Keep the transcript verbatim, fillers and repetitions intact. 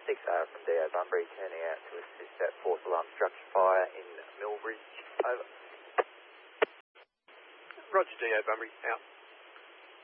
six R from D O Bunbury, turning out to assist that false alarm structure fire in Millbridge. Over. Roger, D O Bunbury, out.